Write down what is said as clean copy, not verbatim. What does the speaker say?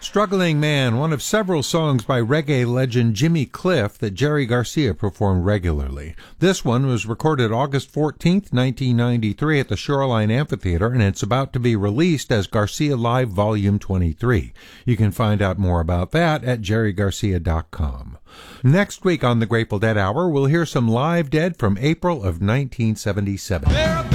Struggling Man, one of several songs by reggae legend Jimmy Cliff that Jerry Garcia performed regularly. This one was recorded August 14th, 1993 at the Shoreline Amphitheater, and it's about to be released as Garcia Live Volume 23. You can find out more about that at jerrygarcia.com. Next week on the Grateful Dead Hour, we'll hear some live Dead from April of 1977.